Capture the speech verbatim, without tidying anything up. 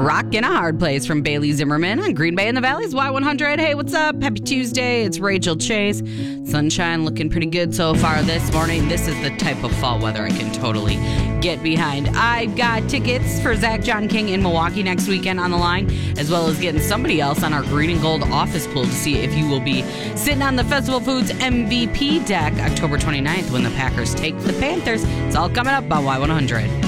Rock in a Hard Place from Bailey Zimmerman on Green Bay in the Valley's Y one hundred. Hey, what's up? Happy Tuesday. It's Rachel Chase. Sunshine looking pretty good so far this morning. This is the type of fall weather I can totally get behind. I've got tickets for Zach John King in Milwaukee next weekend on the line, as well as getting somebody else on our Green and Gold office pool to see if you will be sitting on the Festival Foods M V P deck October twenty-ninth when the Packers take the Panthers. It's all coming up on Y one hundred.